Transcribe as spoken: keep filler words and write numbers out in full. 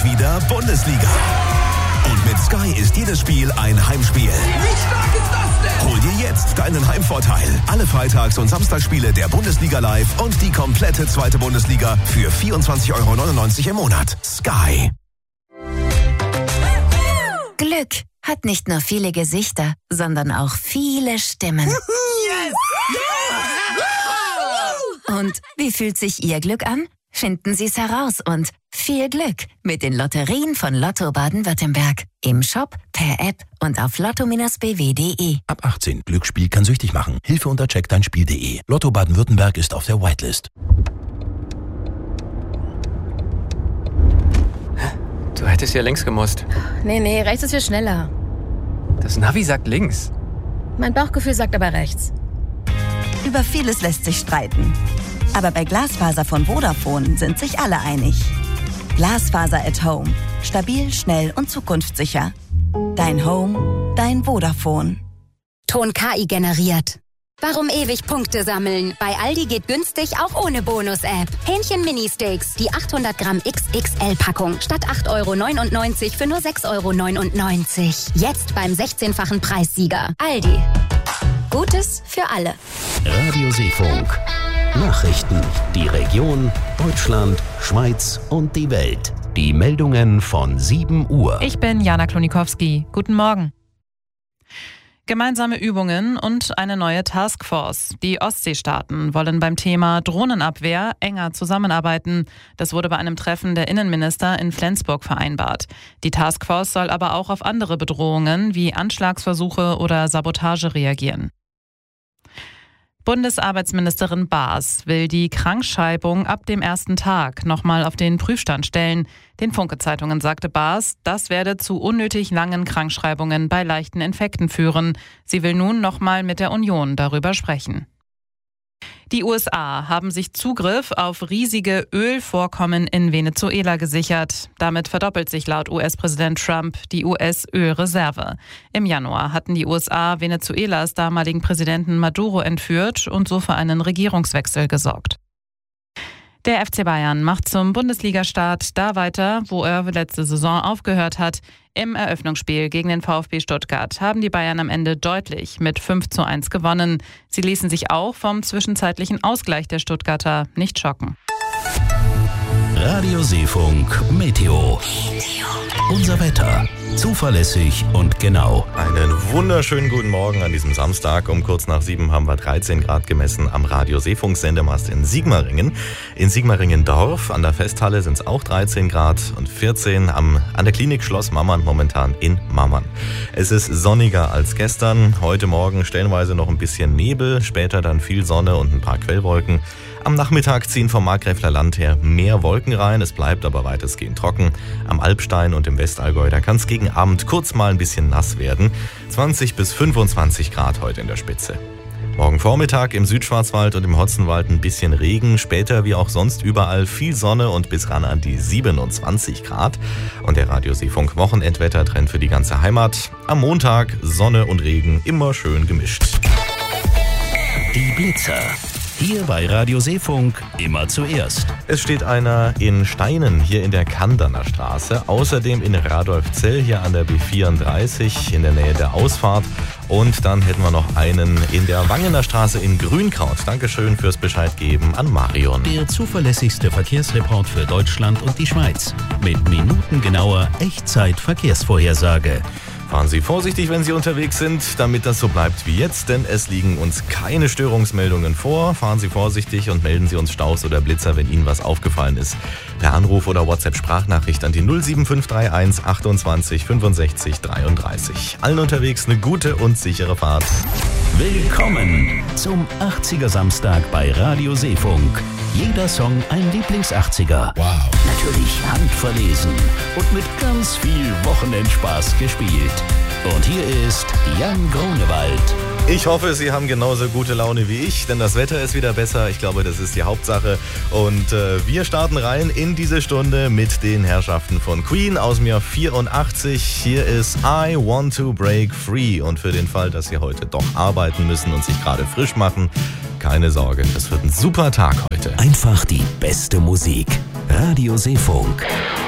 endlich wieder Bundesliga. Und mit Sky ist jedes Spiel ein Heimspiel. Wie stark ist das denn? Hol dir jetzt deinen Heimvorteil. Alle Freitags- und Samstagsspiele der Bundesliga live und die komplette zweite Bundesliga für vierundzwanzig Euro neunundneunzig im Monat. Sky. Glück hat nicht nur viele Gesichter, sondern auch viele Stimmen. Yes! Und wie fühlt sich Ihr Glück an? Finden Sie es heraus und viel Glück mit den Lotterien von Lotto Baden-Württemberg. Im Shop, per App und auf lotto b w punkt de. Ab achtzehn. Glücksspiel kann süchtig machen. Hilfe unter check dein spiel punkt de. Lotto Baden-Württemberg ist auf der Whitelist. Du hättest ja links gemusst. Nee, nee, rechts ist viel schneller. Das Navi sagt links. Mein Bauchgefühl sagt aber rechts. Über vieles lässt sich streiten. Aber bei Glasfaser von Vodafone sind sich alle einig. Glasfaser at Home. Stabil, schnell und zukunftssicher. Dein Home, dein Vodafone. Ton K I generiert. Warum ewig Punkte sammeln? Bei Aldi geht günstig auch ohne Bonus-App. Hähnchen-Mini-Steaks, die achthundert Gramm X X L-Packung. Statt acht Euro neunundneunzig für nur sechs Euro neunundneunzig. Jetzt beim sechzehnfachen Preissieger. Aldi. Gutes für alle. Radio Seefunk. Nachrichten. Die Region, Deutschland, Schweiz und die Welt. Die Meldungen von sieben Uhr. Ich bin Jana Klonikowski. Guten Morgen. Gemeinsame Übungen und eine neue Taskforce. Die Ostseestaaten wollen beim Thema Drohnenabwehr enger zusammenarbeiten. Das wurde bei einem Treffen der Innenminister in Flensburg vereinbart. Die Taskforce soll aber auch auf andere Bedrohungen wie Anschlagsversuche oder Sabotage reagieren. Bundesarbeitsministerin Baas will die Krankschreibung ab dem ersten Tag nochmal auf den Prüfstand stellen. Den Funke-Zeitungen sagte Baas, das werde zu unnötig langen Krankschreibungen bei leichten Infekten führen. Sie will nun nochmal mit der Union darüber sprechen. Die U S A haben sich Zugriff auf riesige Ölvorkommen in Venezuela gesichert. Damit verdoppelt sich laut U S-Präsident Trump die U S-Ölreserve. Im Januar hatten die U S A Venezuelas damaligen Präsidenten Maduro entführt und so für einen Regierungswechsel gesorgt. Der F C Bayern macht zum Bundesligastart da weiter, wo er letzte Saison aufgehört hat. Im Eröffnungsspiel gegen den VfB Stuttgart haben die Bayern am Ende deutlich mit fünf zu eins gewonnen. Sie ließen sich auch vom zwischenzeitlichen Ausgleich der Stuttgarter nicht schocken. Radio Seefunk Meteo. Unser Wetter. Zuverlässig und genau. Einen wunderschönen guten Morgen an diesem Samstag. Um kurz nach sieben haben wir dreizehn Grad gemessen am Radio Seefunk Sendemast in Sigmaringen. In Sigmaringen-Dorf an der Festhalle sind es auch dreizehn Grad und vierzehn am, an der Klinik Schloss Mammern momentan in Mammern. Es ist sonniger als gestern. Heute Morgen stellenweise noch ein bisschen Nebel, später dann viel Sonne und ein paar Quellwolken. Am Nachmittag ziehen vom Markgräfler Land her mehr Wolken rein, es bleibt aber weitestgehend trocken. Am Alpstein und im Westallgäu, da kann es gegen Abend kurz mal ein bisschen nass werden. zwanzig bis fünfundzwanzig Grad heute in der Spitze. Morgen Vormittag im Südschwarzwald und im Hotzenwald ein bisschen Regen, später wie auch sonst überall viel Sonne und bis ran an die siebenundzwanzig Grad. Und der Radio Seefunk Wochenendwettertrend für die ganze Heimat. Am Montag Sonne und Regen immer schön gemischt. Die Blitzer. Hier bei Radio Seefunk immer zuerst. Es steht einer in Steinen hier in der Kanderner Straße, außerdem in Radolfzell hier an der B vierunddreißig in der Nähe der Ausfahrt und dann hätten wir noch einen in der Wangener Straße in Grünkraut. Dankeschön fürs Bescheid geben an Marion. Der zuverlässigste Verkehrsreport für Deutschland und die Schweiz mit minutengenauer Echtzeit-Verkehrsvorhersage. Fahren Sie vorsichtig, wenn Sie unterwegs sind, damit das so bleibt wie jetzt, denn es liegen uns keine Störungsmeldungen vor. Fahren Sie vorsichtig und melden Sie uns Staus oder Blitzer, wenn Ihnen was aufgefallen ist. Per Anruf oder WhatsApp-Sprachnachricht an die null sieben fünf drei eins achtundzwanzig fünfundsechzig dreiunddreißig. Allen unterwegs eine gute und sichere Fahrt. Willkommen zum achtziger Samstag bei Radio Seefunk. Jeder Song ein Lieblings-achtziger. Wow. Natürlich handverlesen und mit ganz viel Wochenendspaß gespielt. Und hier ist Jan Grunewald. Ich hoffe, Sie haben genauso gute Laune wie ich, denn das Wetter ist wieder besser. Ich glaube, das ist die Hauptsache. Und äh, wir starten rein in diese Stunde mit den Herrschaften von Queen aus dem Jahr vierundachtzig. Hier ist I Want to Break Free. Und für den Fall, dass Sie heute doch arbeiten müssen und sich gerade frisch machen, keine Sorge, das wird ein super Tag heute. Einfach die beste Musik. Radio Seefunk.